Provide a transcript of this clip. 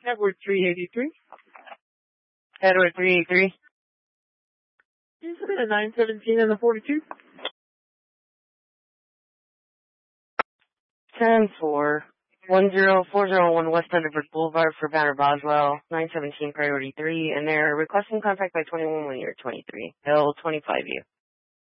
Edward 383. Edward 383. Is it a 917 and a 42? 10-4. 10401 West Thunderbird Boulevard for Banner Boswell, 917 priority 3, and they're requesting contact by 21 when you're 23. They'll 25 you.